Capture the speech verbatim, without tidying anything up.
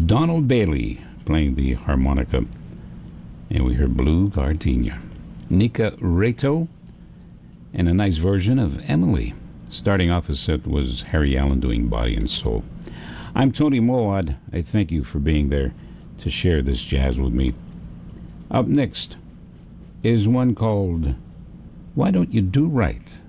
Donald Bailey playing the harmonica. And we heard Blue Gardenia. Nika Reto and a nice version of Emily. Starting off the set was Harry Allen doing Body and Soul. I'm Tony Moawad. I thank you for being there to share this jazz with me. Up next is one called Why Don't You Do Right?